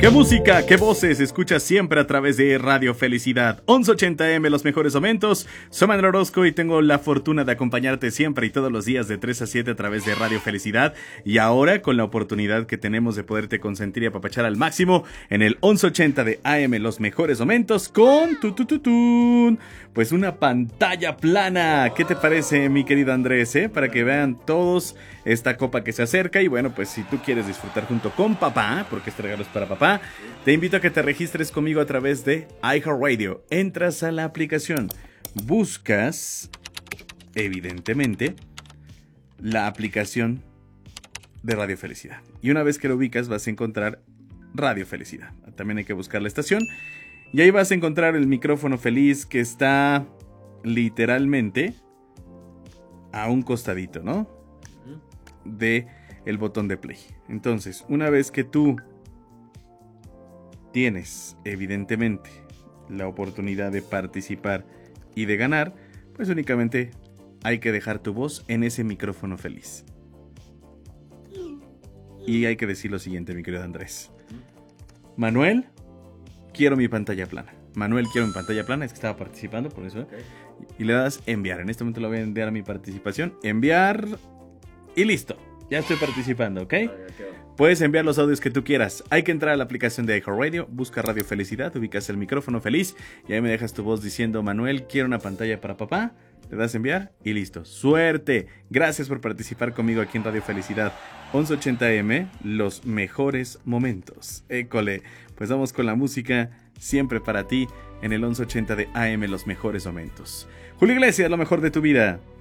¡Qué música, qué voces! Escuchas siempre a través de Radio Felicidad 1180M, los mejores momentos. Soy Manuel Orozco y tengo la fortuna de acompañarte siempre y todos los días de 3 a 7 a través de Radio Felicidad. Y ahora con la oportunidad que tenemos de poderte consentir y apapachar al máximo en el 1180 de AM, los mejores momentos con pues una pantalla plana. ¿Qué te parece, mi querido Andrés? Para que vean todos esta copa que se acerca. Y bueno, pues si tú quieres disfrutar junto con papá, porque este regalo es para papá, te invito a que te registres conmigo a través de iHeartRadio. Entras a la aplicación, buscas, evidentemente, la aplicación de Radio Felicidad. Y una vez que lo ubicas, vas a encontrar Radio Felicidad. También hay que buscar la estación. Y ahí vas a encontrar el micrófono feliz que está literalmente a un costadito, ¿no? De el botón de play. Entonces, una vez que tú tienes, evidentemente, la oportunidad de participar y de ganar, pues únicamente hay que dejar tu voz en ese micrófono feliz. Y hay que decir lo siguiente, mi querido Andrés. Manuel, quiero mi pantalla plana. Manuel, quiero mi pantalla plana. Es que estaba participando, por eso. Okay. Y le das enviar. En este momento le voy a enviar a mi participación. Enviar. Y listo. Ya estoy participando, ¿ok? Puedes enviar los audios que tú quieras. Hay que entrar a la aplicación de iHeartRadio, busca Radio Felicidad, ubicas el micrófono feliz y ahí me dejas tu voz diciendo: Manuel, quiero una pantalla para papá. Le das enviar y listo. ¡Suerte! Gracias por participar conmigo aquí en Radio Felicidad 1180M, los mejores momentos. École, pues vamos con la música siempre para ti en el 1180 de AM, los mejores momentos. Julio Iglesias, lo mejor de tu vida.